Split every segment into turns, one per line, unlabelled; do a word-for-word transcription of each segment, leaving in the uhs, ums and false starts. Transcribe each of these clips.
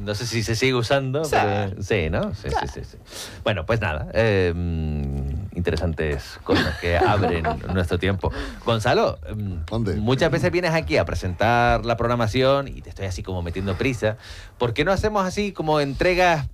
No sé si se sigue usando,
Sí.
pero sí, ¿no? Sí, sí, sí, sí. Bueno, pues nada, eh, interesantes cosas que abren nuestro tiempo. Gonzalo,
¿Dónde?
muchas veces vienes aquí a presentar la programación y te estoy así como metiendo prisa. ¿Por qué no hacemos así como entregas,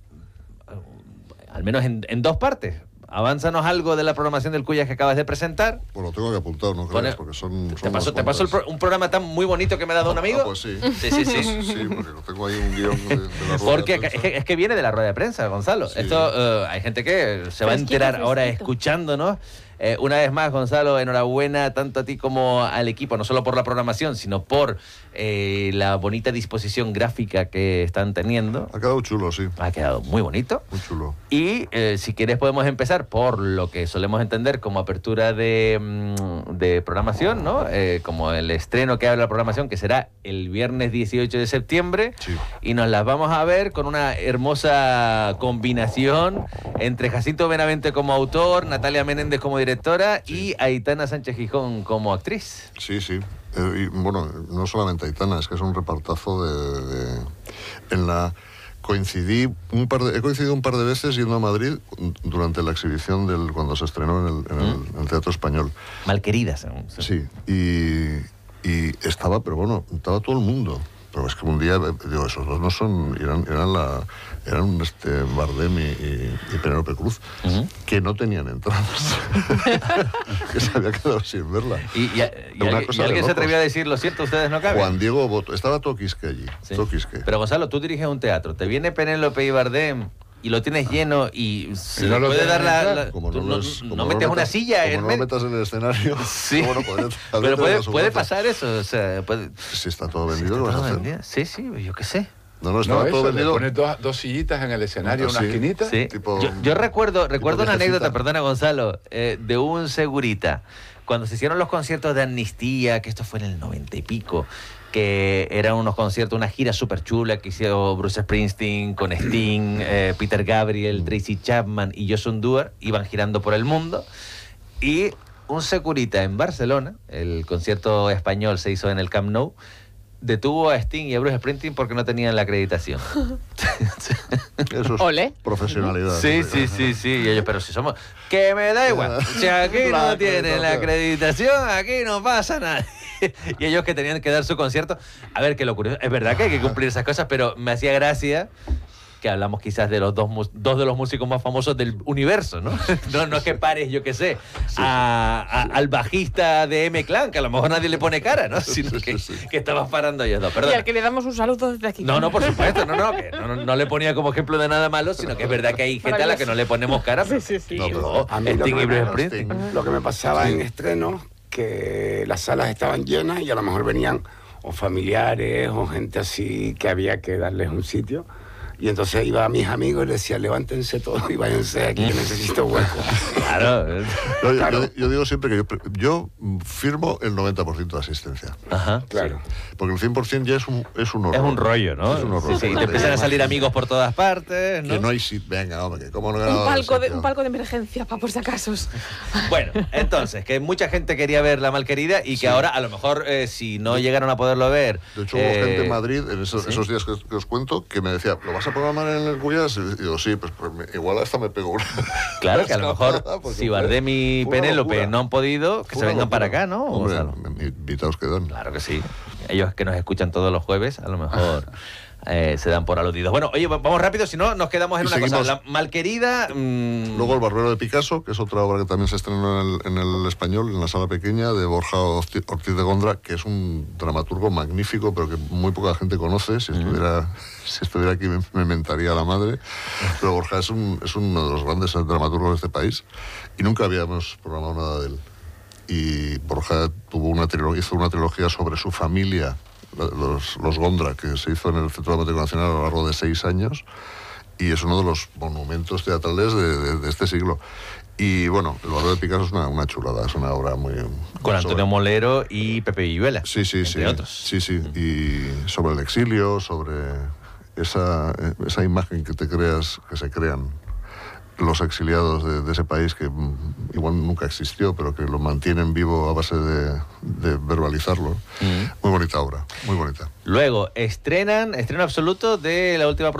al menos en, en dos partes? Avánzanos algo de la programación del Cuyas que acabas de presentar.
Pues lo tengo que apuntar, no
Pone-
creas, porque son, son
Te paso,
unas
te paso el
cuantas.
pro- un programa tan muy bonito que me ha dado un amigo.
Ah, pues sí.
Sí, sí, sí.
Sí, porque lo tengo ahí un guión de, de la rueda
Porque
de
es
prensa.
que, es que viene de la rueda de prensa, Gonzalo.
Sí.
Esto eh, hay gente que se va a
Fresquito,
enterar ahora
fresquito.
escuchándonos. Eh, una vez más, Gonzalo, enhorabuena tanto a ti como al equipo, no solo por la programación, sino por eh, la bonita disposición gráfica que están teniendo.
Ha quedado chulo, sí.
Ha quedado muy bonito.
Muy chulo.
Y eh, si quieres podemos empezar por lo que solemos entender como apertura de, mm, de programación, ¿no? Eh, como el estreno que abre la programación, que será el viernes dieciocho de septiembre.
Sí.
Y nos las vamos a ver con una hermosa combinación entre Jacinto Benavente como autor, Natalia Menéndez como directora y Aitana Sánchez Gijón como actriz.
Sí, sí. Eh, y, bueno, no solamente Aitana, es que es un repartazo de... de- en la... Coincidí un par de, he coincidido un par de veces yendo a Madrid durante la exhibición del cuando se estrenó en el, en el, en el Teatro Español.
Malqueridas. ¿no?
Sí, y, y estaba, pero bueno, estaba todo el mundo. Pero es que un día, digo, esos dos no son, eran, eran, la, eran este Bardem y, y, y Penélope Cruz,
Ujú.
que no tenían entradas, que se había quedado sin verla.
Y, y- y
Una
alguien,
cosa
y
de
alguien se
locos.
atrevió a decir, lo siento, ustedes no caben.
Juan Diego Boto, estaba Toquisque allí,
Sí.
Toquisque.
Pero Gonzalo, tú diriges un teatro, te viene Penélope y Bardem y lo tienes lleno y se
¿Y no
le
lo
puede
dejan
dar la...
entrar?
la-
Como
tú
no,
no,
los-
no
como
metes
lo
una
metas-
silla
como
en
no
medio.
lo metas en el escenario.
Sí,
bueno, podría-
pero
habría
puede,
tenido
puede
su gracia.
pasar eso, o sea, puede...
Si está todo vendido,
¿Está
¿qué vas a
todo
hacer?
vendido? Sí, sí, yo qué sé.
No, no,
No,
estaba todo
eso, le
vendido.
pones dos, dos sillitas en el escenario,
Ah,
una
sí.
esquinita.
Sí.
Tipo-
yo, yo recuerdo, recuerdo una
viejecita.
anécdota, perdona Gonzalo, eh, de un segurita. Cuando se hicieron los conciertos de Amnistía, que esto fue en el noventa y pico, que eran unos conciertos, una gira súper chula que hizo Bruce Springsteen con Sting, eh, Peter Gabriel, Tracy Chapman y Joshua Dua, iban girando por el mundo. Y un segurita en Barcelona, el concierto español se hizo en el Camp Nou, detuvo a Sting y a Bruce Springsteen porque no tenían la acreditación.
Eso es
Ole.
profesionalidad.
Sí, sí, sí, sí. Y ellos, pero si somos... Que me da igual. Si aquí
La
no tienen la
acreditación.
acreditación, aquí no pasa nada. Y ellos que tenían que dar su concierto. A ver, que lo curioso... Es verdad que hay que cumplir esas cosas, pero me hacía gracia que hablamos quizás de los dos, mus- dos de los músicos más famosos del universo, ¿no? No, no es que pares, yo qué sé, a- a- al bajista de M-Clan, que a lo mejor nadie le pone cara, ¿no? Sino
Sí,
que,
sí, sí.
que estabas parando ellos dos. Perdón.
Y al que le damos un saludo desde aquí.
No, no, por supuesto, no, no, que no, no, no le ponía como ejemplo de nada malo, sino que es verdad que hay gente a la que no le ponemos cara.
Sí, sí, sí.
No,
pero,
pero
a mí lo
Sting
que
y
me-
Bruce Springsteen.
Sting.
Lo que me pasaba en estrenos, que las salas estaban llenas y a lo mejor venían o familiares o gente así que había que darles un sitio. Y entonces iba a mis amigos y les decía, levántense todos y váyanse aquí, que necesito hueco.
Claro.
Yo, yo-
Claro.
yo digo siempre que yo, pre- yo firmo el noventa por ciento de asistencia.
Ajá.
Claro.
Porque el cien por ciento ya es un, es un horror.
Es un rollo, ¿no?
Es un horror.
Sí, sí, te empiezan a salir amigos por todas partes, ¿no?
Que no hay sit. Venga, hombre, que cómo no he
Un
ganado el
palco, de,
sitio.
un palco de emergencia, para por si acaso.
Bueno, entonces, que mucha gente quería ver La Malquerida y que
Sí.
ahora, a lo mejor, eh, si no llegaron a poderlo ver...
De hecho, hubo
eh,
gente en Madrid, en esos,
¿sí?
esos días que, que os cuento, que me decía, ¿lo vas a programar en el Cuyas? Y digo, sí, pues, pues me- igual hasta me pego una.
Claro, que a lo mejor,
Porque
si
fue-
Bardem y
fue una
Penélope
locura.
no han podido, que
Fue
se
una
vengan para
locura.
acá, ¿no?
Hombre,
Gonzalo?
invitados quedan.
Claro que sí. Ellos que nos escuchan todos los jueves, a lo mejor eh, se dan por aludidos. Bueno, oye, va- vamos rápido, si no, nos quedamos en
Y
una cosa.
seguimos.
La Malquerida... mm,
Luego El Barbero de Picasso, que es otra obra que también se estrenó en el, en el español, en la sala pequeña, de Borja Orti- Ortiz de Gondra, que es un dramaturgo magnífico, pero que muy poca gente conoce. Si estuviera, si estuviera aquí me, me mentaría la madre. Pero Borja es, un, es uno de los grandes dramaturgos de este país y nunca habíamos programado nada de él. Y Borja tuvo una trilogía, hizo una trilogía sobre su familia, la- los, los Gondra, que se hizo en el Centro Dramático Nacional a lo largo de seis años. Y es uno de los monumentos teatrales de, de- de este siglo. Y bueno, El Barbero de Picasso es una, una chulada, es una obra muy...
Con Antonio
sobre-
Molero y Pepe Villuela.
Sí, sí,
entre
sí.
otros.
Sí, sí. Y sobre el exilio, sobre esa, esa imagen que te creas, que se crean los exiliados de, de ese país que mm, igual nunca existió, pero que lo mantienen vivo a base de, de verbalizarlo.
Mm.
Muy bonita obra, muy bonita.
Luego, estrenan, estreno absoluto de la última